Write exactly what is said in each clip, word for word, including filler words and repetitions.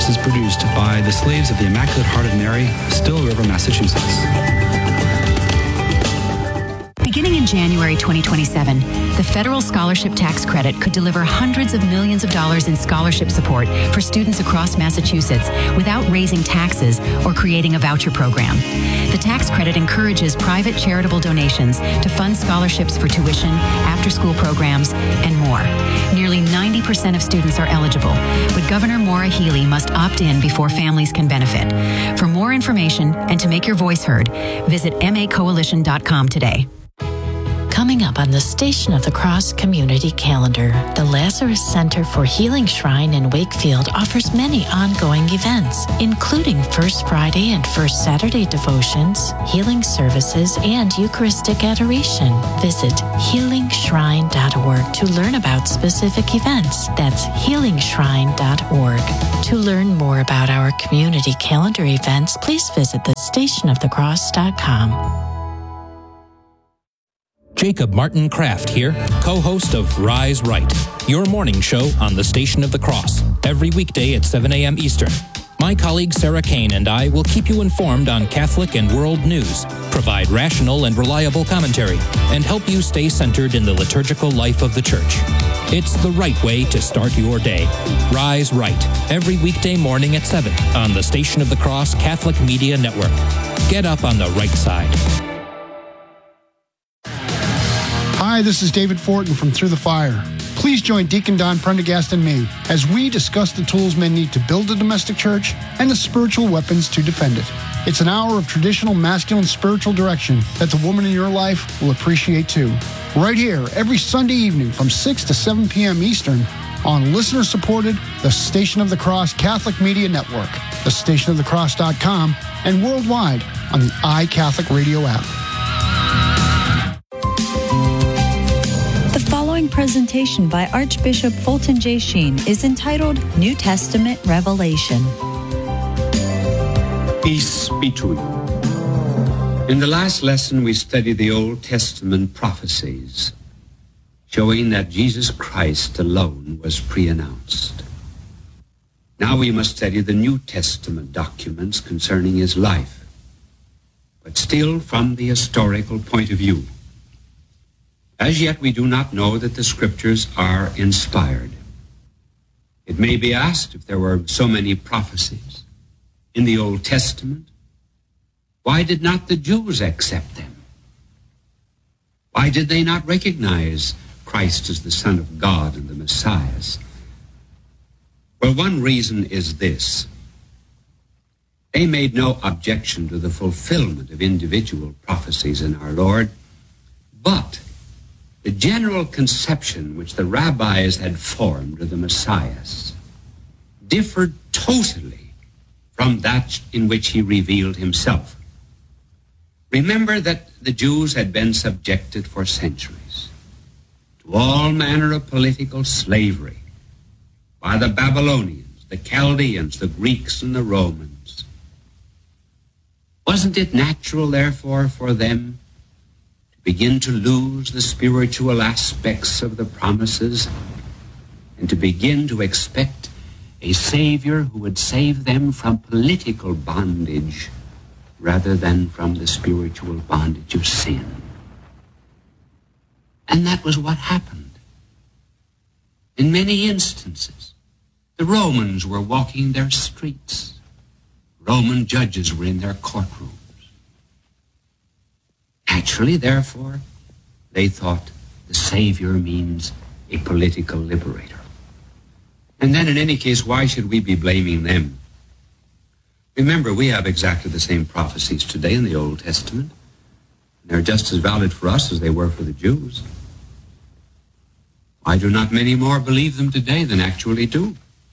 is produced by the Slaves of the Immaculate Heart of Mary, Still River, Massachusetts. Beginning in January twenty twenty-seven, the federal scholarship tax credit could deliver hundreds of millions of dollars in scholarship support for students across Massachusetts without raising taxes or creating a voucher program. The tax credit encourages private charitable donations to fund scholarships for tuition, after-school programs, and more. Nearly ninety percent of students are eligible, but Governor Maura Healey must opt in before families can benefit. For more information and to make your voice heard, visit m a coalition dot com today. Coming up on the Station of the Cross community calendar, the Lazarus Center for Healing Shrine in Wakefield offers many ongoing events, including First Friday and First Saturday devotions, healing services, and Eucharistic adoration. Visit healing shrine dot org to learn about specific events. That's healing shrine dot org. To learn more about our community calendar events, please visit the station of the cross dot com. Jacob Martin Kraft here, co-host of Rise Right, your morning show on the Station of the Cross, every weekday at seven a.m. Eastern. My colleague Sarah Kane and I will keep you informed on Catholic and world news, provide rational and reliable commentary, and help you stay centered in the liturgical life of the Church. It's the right way to start your day. Rise Right, every weekday morning at seven on the Station of the Cross Catholic Media Network. Get up on the right side. Hi, this is David Fortin from Through the Fire. Please join Deacon Don Prendergast and me as we discuss the tools men need to build a domestic church and the spiritual weapons to defend it. It's an hour of traditional masculine spiritual direction that the woman in your life will appreciate too. Right here, every Sunday evening from six to seven p.m. Eastern on listener-supported The Station of the Cross Catholic Media Network, the station of the cross dot com, and worldwide on the iCatholic Radio app. The following presentation by Archbishop Fulton J. Sheen is entitled New Testament Revelation. Peace be to you. In the last lesson, we studied the Old Testament prophecies, showing that Jesus Christ alone was pre-announced. Now we must study the New Testament documents concerning his life, but still from the historical point of view. As yet, we do not know that the Scriptures are inspired. It may be asked, if there were so many prophecies in the Old Testament, why did not the Jews accept them? Why did they not recognize Christ as the Son of God and the Messiah? Well, one reason is this. They made no objection to the fulfillment of individual prophecies in our Lord, but the general conception which the rabbis had formed of the Messiah differed totally from that in which he revealed himself. Remember that the Jews had been subjected for centuries to all manner of political slavery by the Babylonians, the Chaldeans, the Greeks, and the Romans. Wasn't it natural, therefore, for them begin to lose the spiritual aspects of the promises and to begin to expect a Savior who would save them from political bondage rather than from the spiritual bondage of sin? And that was what happened. In many instances, the Romans were walking their streets. Roman judges were in their courtrooms. Naturally, therefore, they thought the Savior means a political liberator. And then, in any case, why should we be blaming them? Remember, we have exactly the same prophecies today in the Old Testament. They're just as valid for us as they were for the Jews. Why do not many more believe them today than actually do?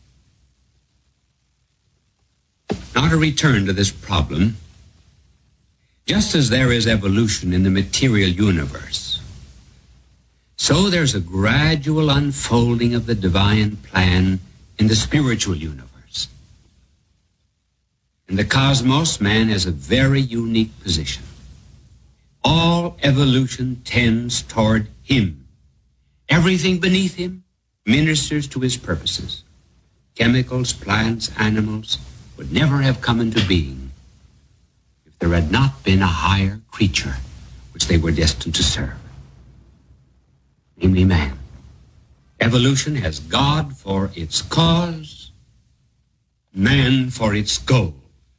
Now, to return to this problem, just as there is evolution in the material universe, so there's a gradual unfolding of the divine plan in the spiritual universe. In the cosmos, man has a very unique position. All evolution tends toward him. Everything beneath him ministers to his purposes. chemicals, plants, animals, would never have come into being if there had not been a higher creature which they were destined to serve, namely man. Evolution has God for its cause, man for its goal.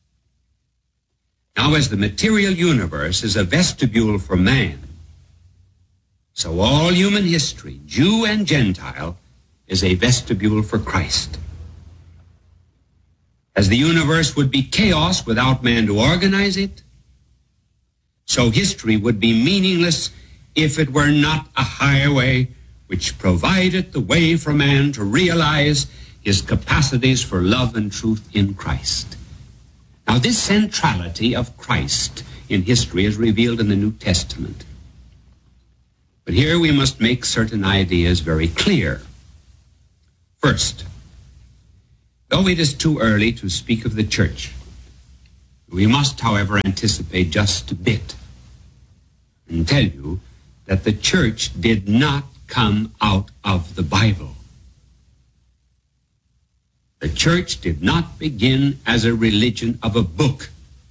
Now, as the material universe is a vestibule for man, so all human history, Jew and Gentile, is a vestibule for Christ. As the universe would be chaos without man to organize it, so history would be meaningless if it were not a highway which provided the way for man to realize his capacities for love and truth in Christ. Now, this centrality of Christ in history is revealed in the New Testament. But here we must make certain ideas very clear. First, though it is too early to speak of the church, we must, however, anticipate just a bit and tell you that the church did not come out of the Bible. The church did not begin as a religion of a book.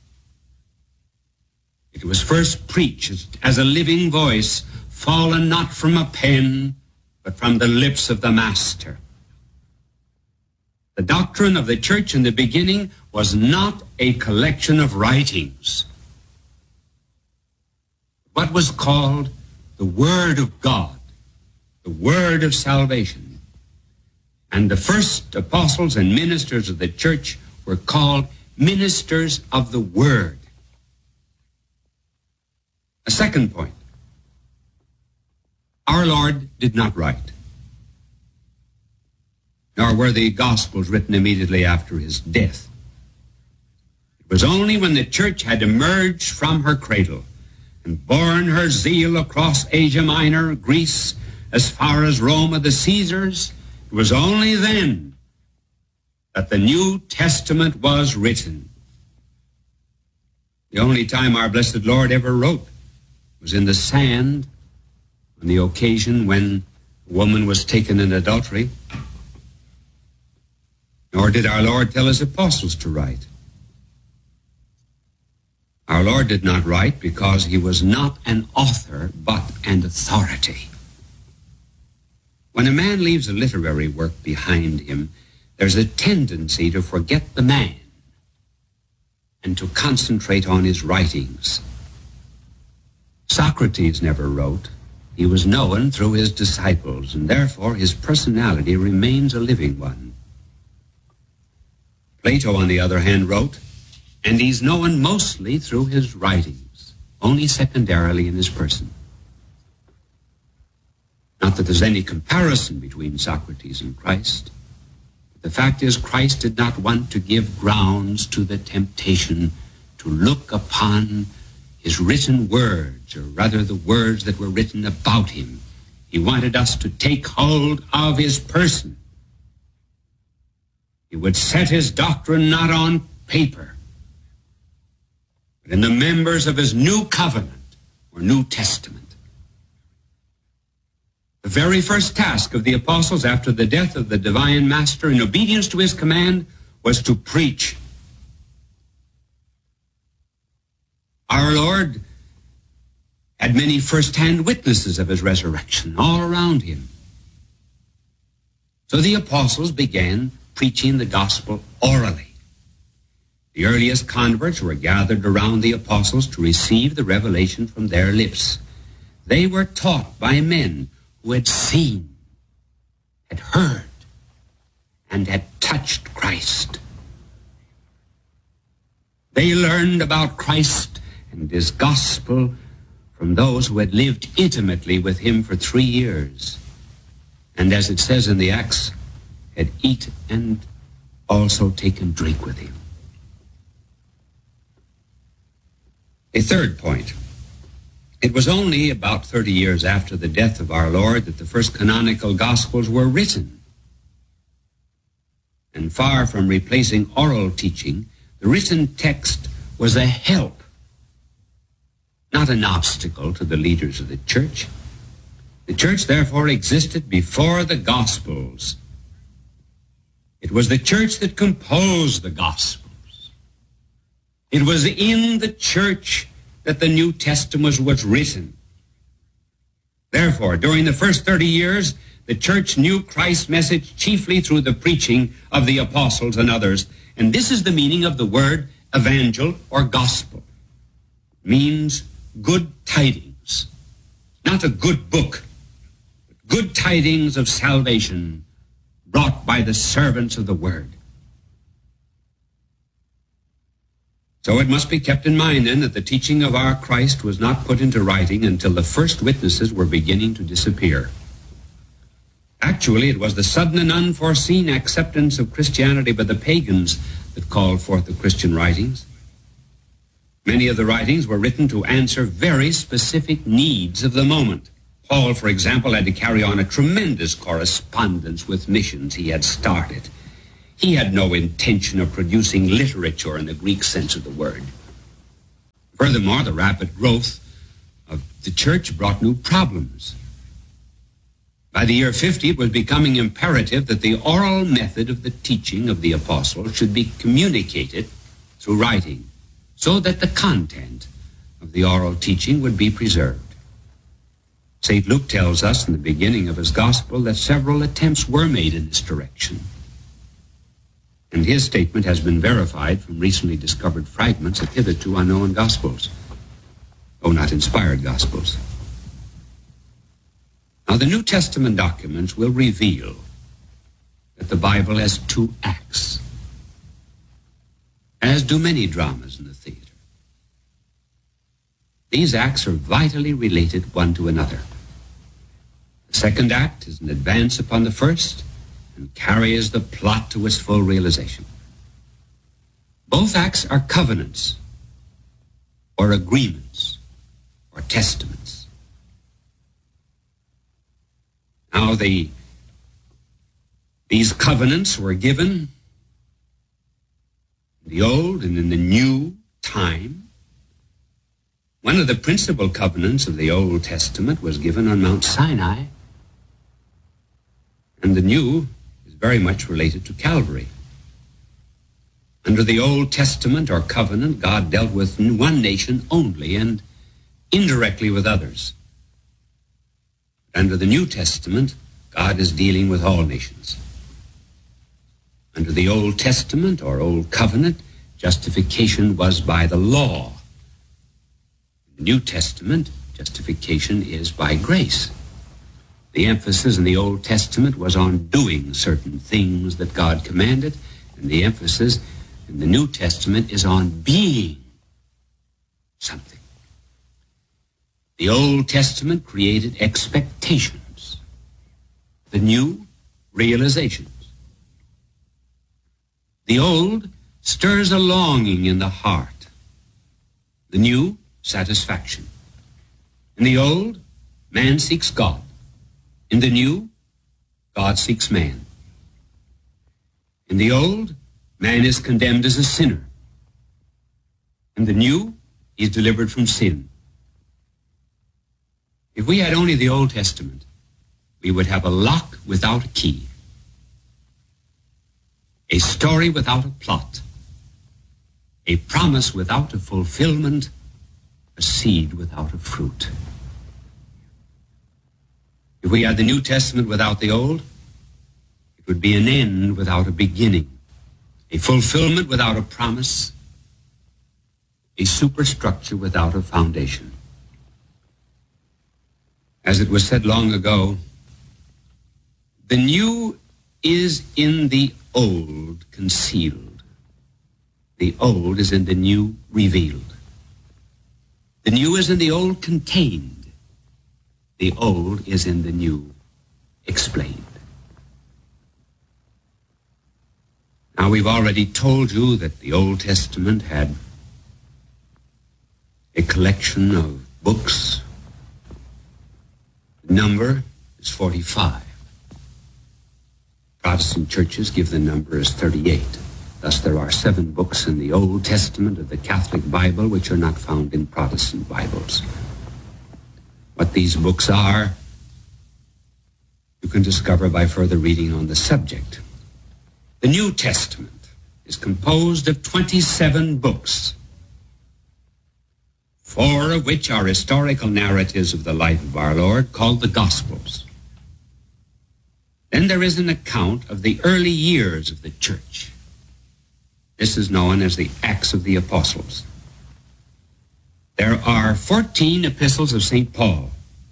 It was first preached as a living voice, fallen not from a pen, but from the lips of the Master. The doctrine of the church in the beginning was not a collection of writings. What was called the Word of God, the Word of salvation. And the first apostles and ministers of the church were called ministers of the Word. A second point. Our Lord did not write, nor were the Gospels written immediately after his death. It was only when the church had emerged from her cradle and borne her zeal across Asia Minor, Greece, as far as Rome of the Caesars, it was only then that the New Testament was written. The only time our blessed Lord ever wrote was in the sand on the occasion when a woman was taken in adultery. Nor did our Lord tell his apostles to write. Our Lord did not write because he was not an author, but an authority. When a man leaves a literary work behind him, there's a tendency to forget the man and to concentrate on his writings. Socrates never wrote. He was known through his disciples, and therefore his personality remains a living one. Plato, on the other hand, wrote, and he's known mostly through his writings, only secondarily in his person. Not that there's any comparison between Socrates and Christ. But the fact is, Christ did not want to give grounds to the temptation to look upon his written words, or rather the words that were written about him. He wanted us to take hold of his person. He would set his doctrine not on paper, but in the members of his new covenant or New Testament. The very first task of the apostles after the death of the divine master in obedience to his command was to preach. Our Lord had many first-hand witnesses of his resurrection all around him. So the apostles began preaching the gospel orally. The earliest converts were gathered around the apostles to receive the revelation from their lips. They were taught by men who had seen, had heard, and had touched Christ. They learned about Christ and his gospel from those who had lived intimately with him for three years, and as it says in the Acts, had eaten and also taken drink with him. A third point. It was only about thirty years after the death of our Lord that the first canonical Gospels were written. And far from replacing oral teaching, the written text was a help, not an obstacle to the leaders of the church. The church, therefore, existed before the Gospels. It was the church that composed the Gospels. It was in the church that the New Testament was written. Therefore, during the first thirty years, the church knew Christ's message chiefly through the preaching of the apostles and others. And this is the meaning of the word evangel or gospel. It means good tidings. Not a good book, but good tidings of salvation brought by the servants of the word. So it must be kept in mind then that the teaching of our Christ was not put into writing until the first witnesses were beginning to disappear. Actually, it was the sudden and unforeseen acceptance of Christianity by the pagans that called forth the Christian writings. Many of the writings were written to answer very specific needs of the moment. Paul, for example, had to carry on a tremendous correspondence with missions he had started. He had no intention of producing literature in the Greek sense of the word. Furthermore, the rapid growth of the church brought new problems. By the year fifty, it was becoming imperative that the oral method of the teaching of the apostles should be communicated through writing, so that the content of the oral teaching would be preserved. Saint Luke tells us in the beginning of his gospel that several attempts were made in this direction. And his statement has been verified from recently discovered fragments of hitherto unknown gospels, though not inspired gospels. Now, the New Testament documents will reveal that the Bible has two acts, as do many dramas in the theater. These acts are vitally related one to another. The second act is an advance upon the first and carries the plot to its full realization. Both acts are covenants or agreements or testaments. Now, the, these covenants were given in the Old and in the New time. One of the principal covenants of the Old Testament was given on Mount Sinai, and the New is very much related to Calvary. Under the Old Testament or covenant, God dealt with one nation only and indirectly with others. Under the New Testament, God is dealing with all nations. Under the Old Testament or Old Covenant, justification was by the law. In the New Testament, justification is by grace. The emphasis in the Old Testament was on doing certain things that God commanded, and the emphasis in the New Testament is on being something. The Old Testament created expectations, the New, realizations. The Old stirs a longing in the heart, the New, satisfaction. In the Old, man seeks God. In the New, God seeks man. In the Old, man is condemned as a sinner. In the New, he is delivered from sin. If we had only the Old Testament, we would have a lock without a key, a story without a plot, a promise without a fulfillment, a seed without a fruit. If we had the New Testament without the Old, it would be an end without a beginning, a fulfillment without a promise, a superstructure without a foundation. As it was said long ago, the new is in the old concealed. The old is in the new revealed. The new is in the old contained. The old is in the new explained. Now, we've already told you that the Old Testament had a collection of books. The number is forty-five. Protestant churches give the number as thirty-eight. Thus, there are seven books in the Old Testament of the Catholic Bible which are not found in Protestant Bibles. What these books are, you can discover by further reading on the subject. The New Testament is composed of twenty-seven books, four of which are historical narratives of the life of our Lord, called the Gospels. Then there is an account of the early years of the church. This is known as the Acts of the Apostles. There are fourteen epistles of Saint Paul.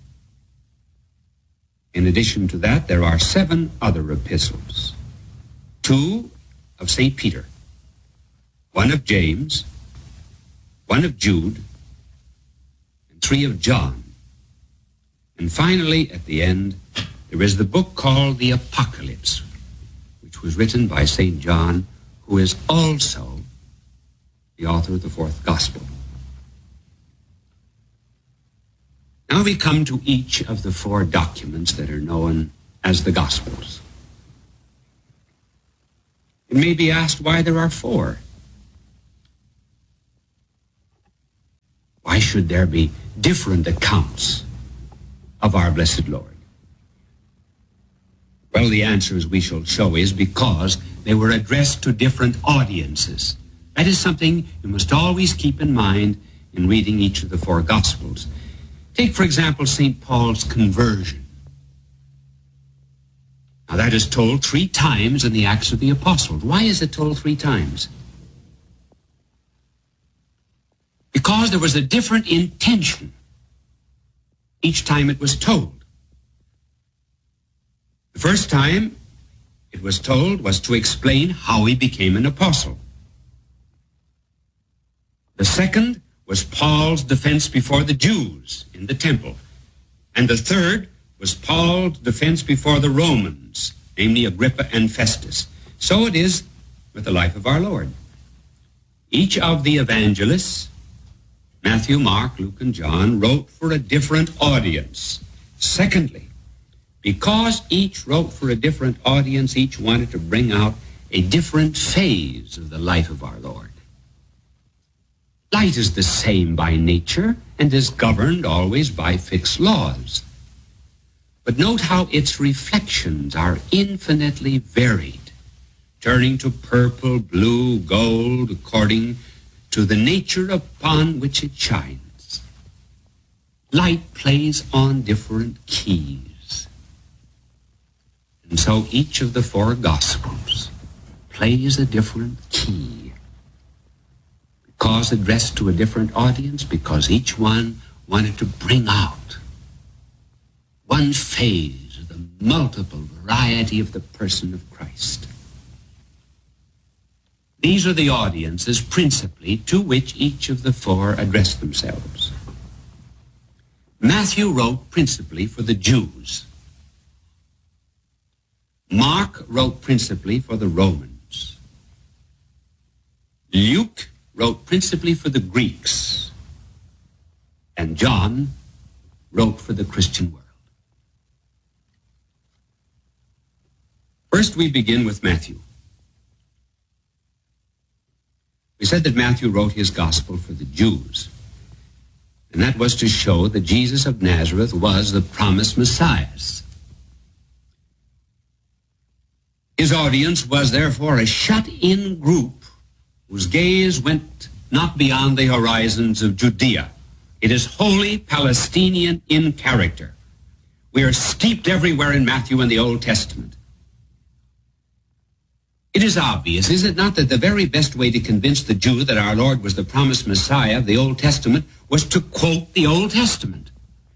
In addition to that, there are seven other epistles. Two of Saint Peter, one of James, one of Jude, and three of John. And finally, at the end, there is the book called the Apocalypse, which was written by Saint John, who is also the author of the fourth gospel. Now we come to each of the four documents that are known as the Gospels. It may be asked why there are four. Why should there be different accounts of our blessed Lord? Well, the answer, as we shall show, is because they were addressed to different audiences. That is something you must always keep in mind in reading each of the four Gospels. Take, for example, Saint Paul's conversion. Now, that is told three times in the Acts of the Apostles. Why is it told three times? Because there was a different intention each time it was told. The first time it was told was to explain how he became an apostle. The second was Paul's defense before the Jews in the temple. And the third was Paul's defense before the Romans, namely Agrippa and Festus. So it is with the life of our Lord. Each of the evangelists, Matthew, Mark, Luke, and John, wrote for a different audience. Secondly, because each wrote for a different audience, each wanted to bring out a different phase of the life of our Lord. Light is the same by nature and is governed always by fixed laws. But note how its reflections are infinitely varied, turning to purple, blue, gold, according to the nature upon which it shines. Light plays on different keys. And so each of the four Gospels plays a different key. Because addressed to a different audience, because each one wanted to bring out one phase of the multiple variety of the person of Christ. These are the audiences principally to which each of the four addressed themselves. Matthew wrote principally for the Jews. Mark wrote principally for the Romans. Luke wrote principally for the Greeks, and John wrote for the Christian world. First, we begin with Matthew. We said that Matthew wrote his gospel for the Jews, and that was to show that Jesus of Nazareth was the promised Messiah. His audience was therefore a shut-in group whose gaze went not beyond the horizons of Judea. It is wholly Palestinian in character. We are steeped everywhere in Matthew and the Old Testament. It is obvious, is it not, that the very best way to convince the Jew that our Lord was the promised Messiah of the Old Testament was to quote the Old Testament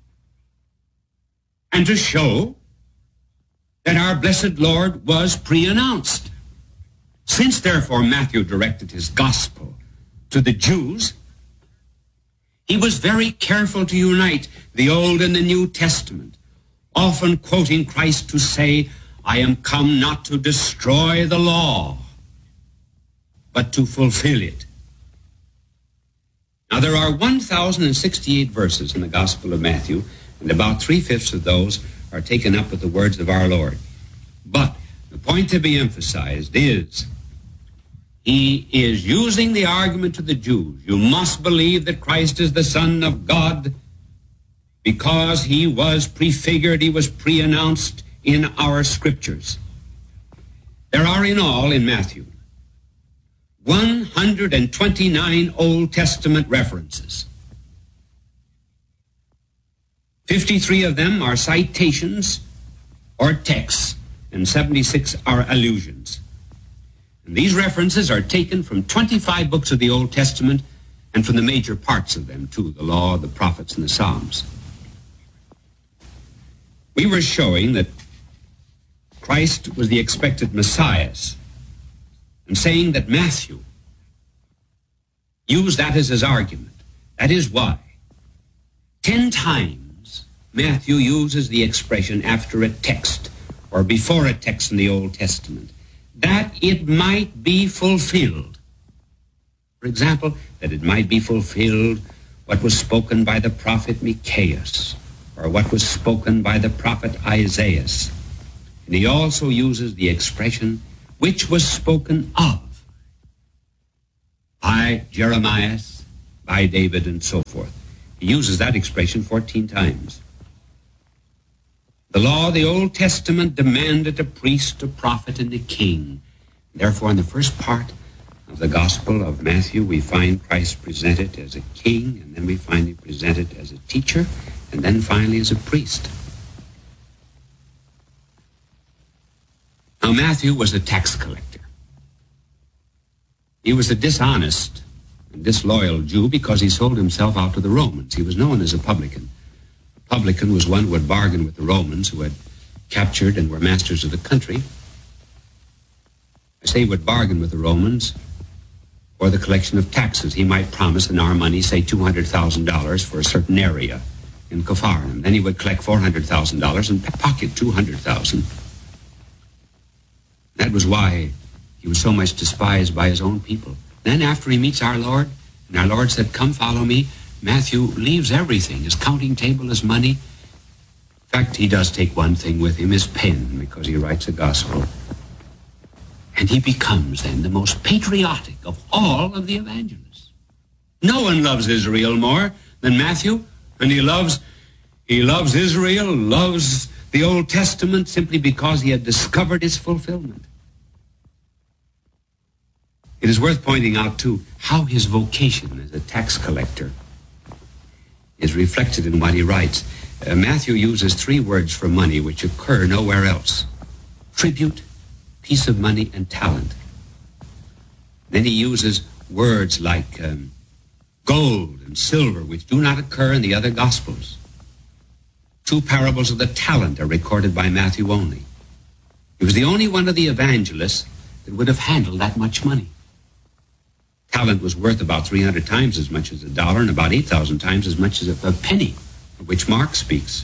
and to show that our blessed Lord was pre-announced. Since, therefore, Matthew directed his gospel to the Jews, he was very careful to unite the Old and the New Testament, often quoting Christ to say, I am come not to destroy the law, but to fulfill it. Now, there are one thousand sixty-eight verses in the Gospel of Matthew, and about three-fifths of those are taken up with the words of our Lord. But the point to be emphasized is he is using the argument to the Jews. You must believe that Christ is the Son of God because he was prefigured, he was pre-announced in our scriptures. There are in all in Matthew one hundred twenty-nine Old Testament references. fifty-three of them are citations or texts, and seventy-six are allusions. And these references are taken from twenty-five books of the Old Testament and from the major parts of them, too, the Law, the Prophets, and the Psalms. We were showing that Christ was the expected Messiah, and saying that Matthew used that as his argument. That is why ten times Matthew uses the expression after a text or before a text in the Old Testament, that it might be fulfilled. For example, that it might be fulfilled what was spoken by the prophet Micaiah, or what was spoken by the prophet Isaiah. And he also uses the expression which was spoken of by Jeremiah, by David, and so forth. He uses that expression fourteen times. The law of the Old Testament demanded a priest, a prophet, and a king. Therefore, in the first part of the Gospel of Matthew, we find Christ presented as a king, and then we find him presented as a teacher, and then finally as a priest. Now, Matthew was a tax collector. He was a dishonest and disloyal Jew because he sold himself out to the Romans. He was known as a publican. A publican was one who had bargained with the Romans, who had captured and were masters of the country. I say he would bargain with the Romans for the collection of taxes. He might promise in our money, say, two hundred thousand dollars for a certain area in Capharnaum. Then he would collect four hundred thousand dollars and pocket two hundred thousand dollars. That was why he was so much despised by his own people. Then after he meets our Lord, and our Lord said, "Come, follow me," Matthew leaves everything, his counting table, his money. In fact, he does take one thing with him, his pen, because he writes a gospel. And he becomes then the most patriotic of all of the evangelists. No one loves Israel more than Matthew, and he loves, he loves Israel, loves the Old Testament simply because he had discovered its fulfillment. It is worth pointing out, too, how his vocation as a tax collector is reflected in what he writes. Uh, Matthew uses three words for money which occur nowhere else: tribute, piece of money, and talent. Then he uses words like um, gold and silver, which do not occur in the other Gospels. Two parables of the talent are recorded by Matthew only. He was the only one of the evangelists that would have handled that much money. Talent was worth about three hundred times as much as a dollar and about eight thousand times as much as a, a penny, of which Mark speaks.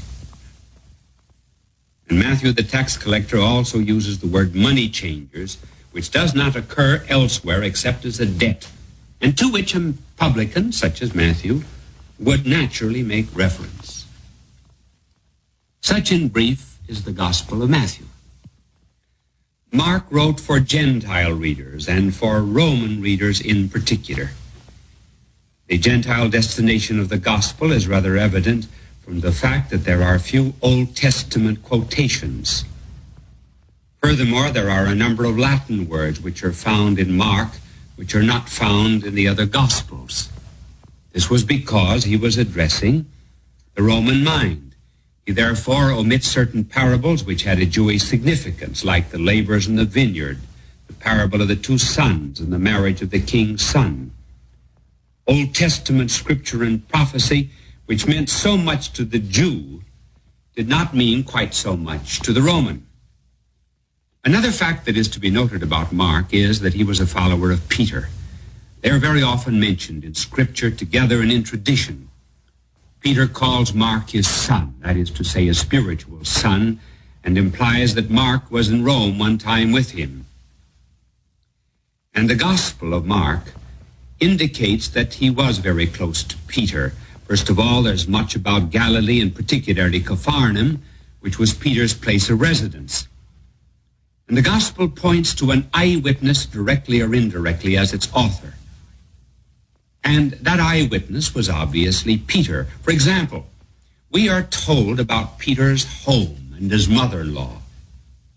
And Matthew, the tax collector, also uses the word money changers, which does not occur elsewhere except as a debt, and to which a publican, such as Matthew, would naturally make reference. Such, in brief, is the Gospel of Matthew. Mark wrote for Gentile readers and for Roman readers in particular. The Gentile destination of the Gospel is rather evident from the fact that there are few Old Testament quotations. Furthermore, there are a number of Latin words which are found in Mark, which are not found in the other Gospels. This was because he was addressing the Roman mind. He therefore omits certain parables which had a Jewish significance, like the laborers in the vineyard, the parable of the two sons, and the marriage of the king's son. Old Testament scripture and prophecy, which meant so much to the Jew, did not mean quite so much to the Roman. Another fact that is to be noted about Mark is that he was a follower of Peter. They are very often mentioned in Scripture together and in tradition. Peter calls Mark his son, that is to say, a spiritual son, and implies that Mark was in Rome one time with him. And the Gospel of Mark indicates that he was very close to Peter. First of all, there's much about Galilee, and particularly Capharnaum, which was Peter's place of residence. And the Gospel points to an eyewitness, directly or indirectly, as its author. And that eyewitness was obviously Peter. For example, we are told about Peter's home and his mother-in-law.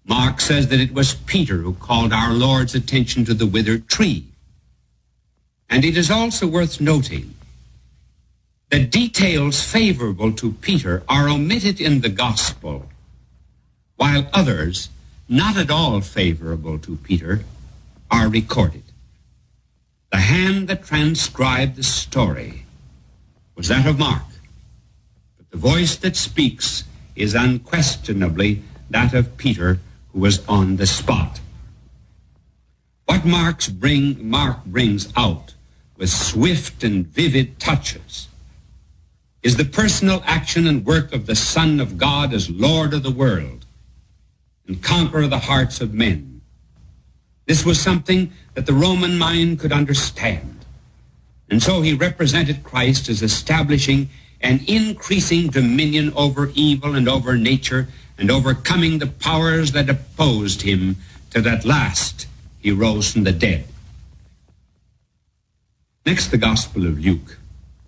Mark says that it was Peter who called our Lord's attention to the withered tree. And it is also worth noting that details favorable to Peter are omitted in the gospel, while others, not at all favorable to Peter, are recorded. The hand that transcribed the story was that of Mark, but the voice that speaks is unquestionably that of Peter, who was on the spot. What Mark's bring, Mark brings out with swift and vivid touches is the personal action and work of the Son of God as Lord of the world and conqueror of the hearts of men. This was something that the Roman mind could understand. And so he represented Christ as establishing an increasing dominion over evil and over nature and overcoming the powers that opposed him till at last he rose from the dead. Next, the Gospel of Luke.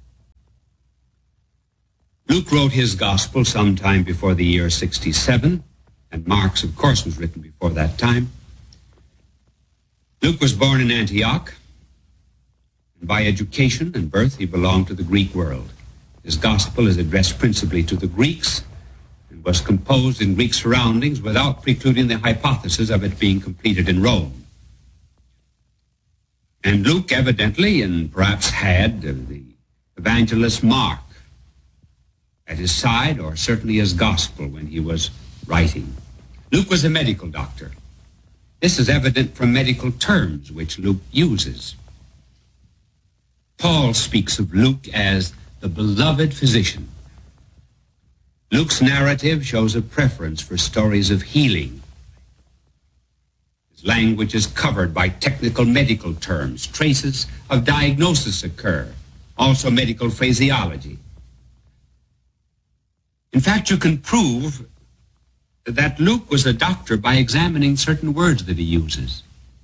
Luke wrote his Gospel sometime before the year sixty-seven, and Mark's, of course, was written before that time. Luke was born in Antioch, and by education and birth he belonged to the Greek world. His Gospel is addressed principally to the Greeks and was composed in Greek surroundings without precluding the hypothesis of it being completed in Rome. And Luke evidently, and perhaps had, uh, the evangelist Mark at his side, or certainly his gospel when he was writing. Luke was a medical doctor. This is evident from medical terms which Luke uses. Paul speaks of Luke as the beloved physician. Luke's narrative shows a preference for stories of healing. His language is covered by technical medical terms. Traces of diagnosis occur, also medical phraseology. In fact, you can prove that Luke was a doctor by examining certain words that he uses.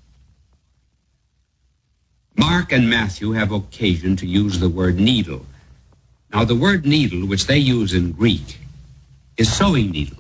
Mark and Matthew have occasion to use the word needle. Now, the word needle, which they use in Greek, is sewing needle.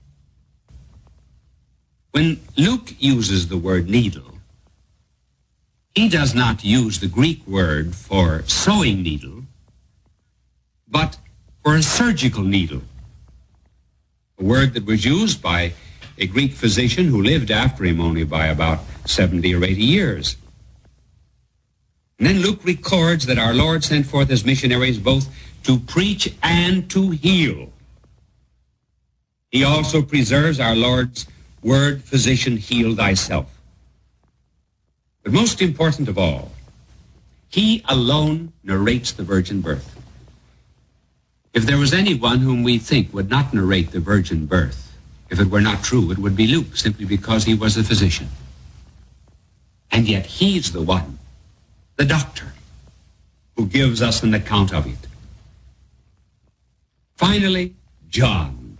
When Luke uses the word needle, he does not use the Greek word for sewing needle, but for a surgical needle, a word that was used by a Greek physician who lived after him only by about seventy or eighty years. And then Luke records that our Lord sent forth his missionaries both to preach and to heal. He also preserves our Lord's word, physician, heal thyself. But most important of all, he alone narrates the virgin birth. If there was anyone whom we think would not narrate the virgin birth, if it were not true, it would be Luke, simply because he was a physician. And yet he's the one, the doctor, who gives us an account of it. Finally, John.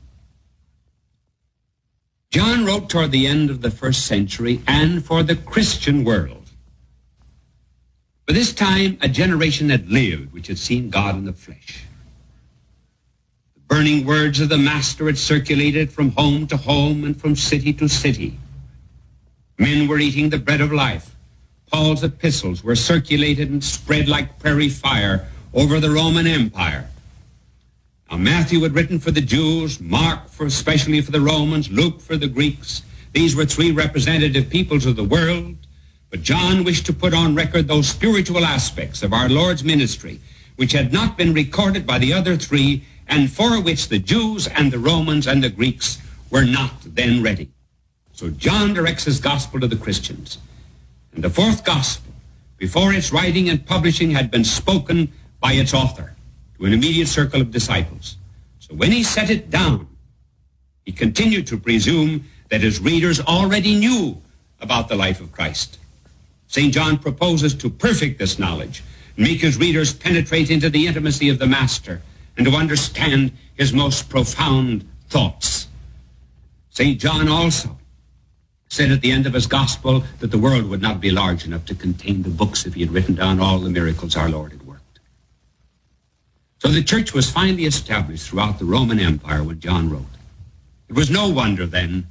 John wrote toward the end of the first century and for the Christian world. By this time, a generation had lived which had seen God in the flesh. The burning words of the Master had circulated from home to home and from city to city. Men were eating the bread of life. Paul's epistles were circulated and spread like prairie fire over the Roman Empire. Now, Matthew had written for the Jews, Mark for especially for the Romans, Luke for the Greeks. These were three representative peoples of the world. But John wished to put on record those spiritual aspects of our Lord's ministry which had not been recorded by the other three, and for which the Jews and the Romans and the Greeks were not then ready. So John directs his gospel to the Christians. And the fourth gospel, before its writing and publishing, had been spoken by its author to an immediate circle of disciples. So when he set it down, he continued to presume that his readers already knew about the life of Christ. Saint John proposes to perfect this knowledge and make his readers penetrate into the intimacy of the Master and to understand his most profound thoughts. Saint John also said at the end of his gospel that the world would not be large enough to contain the books if he had written down all the miracles our Lord had worked. So the church was finally established throughout the Roman Empire when John wrote. It was no wonder then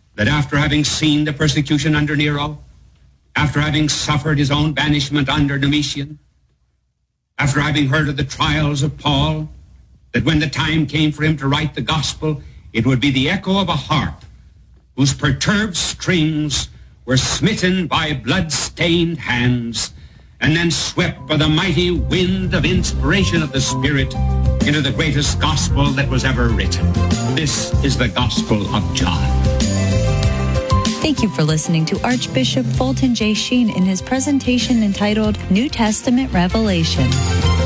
that after having seen the persecution under Nero, after having suffered his own banishment under Domitian, after having heard of the trials of Paul, that when the time came for him to write the gospel, it would be the echo of a harp whose perturbed strings were smitten by blood-stained hands and then swept by the mighty wind of inspiration of the Spirit into the greatest gospel that was ever written. This is the Gospel of John. Thank you for listening to Archbishop Fulton J. Sheen in his presentation entitled New Testament Revelation.